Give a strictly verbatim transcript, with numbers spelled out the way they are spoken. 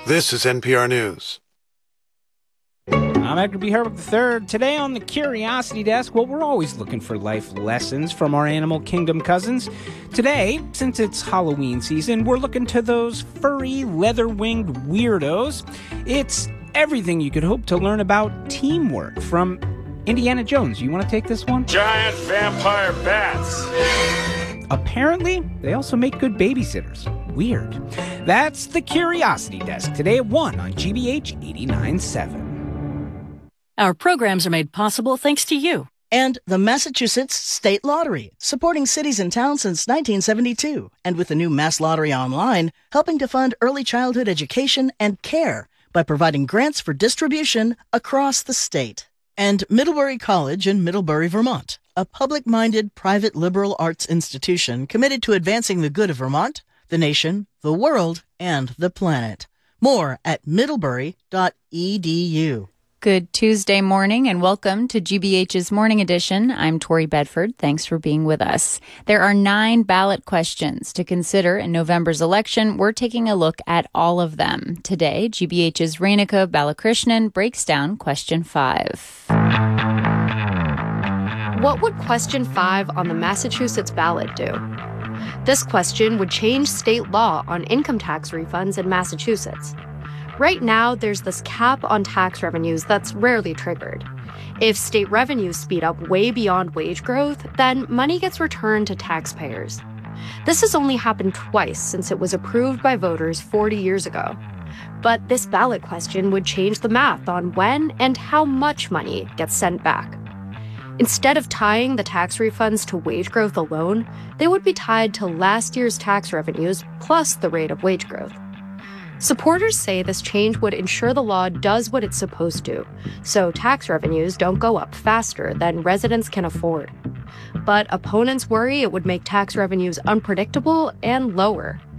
This is N P R News. I'm Edgar B. Herbert the third. Today on the Curiosity Desk, well, we're always looking for life lessons from our animal kingdom cousins. Today, since it's Halloween season, we're looking to those furry, leather-winged weirdos. It's everything you could hope to learn about teamwork from Indiana Jones. You want to take this one? Giant vampire bats. Apparently, they also make good babysitters. Weird. That's the Curiosity Desk, today at one on G B H eighty-nine point seven. Our programs are made possible thanks to you. And the Massachusetts State Lottery, supporting cities and towns since nineteen seventy-two. And with the new Mass Lottery Online, helping to fund early childhood education and care by providing grants for distribution across the state. And Middlebury College in Middlebury, Vermont, a public-minded private liberal arts institution committed to advancing the good of Vermont, the nation, the world, and the planet. More at middlebury dot e d u. Good Tuesday morning and welcome to G B H's Morning Edition. I'm Tori Bedford. Thanks for being with us. There are nine ballot questions to consider in November's election. We're taking a look at all of them. Today, G B H's Renika Balakrishnan breaks down question five. What would question five on the Massachusetts ballot do? This question would change state law on income tax refunds in Massachusetts. Right now, there's this cap on tax revenues that's rarely triggered. If state revenues speed up way beyond wage growth, then money gets returned to taxpayers. This has only happened twice since it was approved by voters forty years ago. But this ballot question would change the math on when and how much money gets sent back. Instead of tying the tax refunds to wage growth alone, they would be tied to last year's tax revenues plus the rate of wage growth. Supporters say this change would ensure the law does what it's supposed to, so tax revenues don't go up faster than residents can afford. But opponents worry it would make tax revenues unpredictable and lower.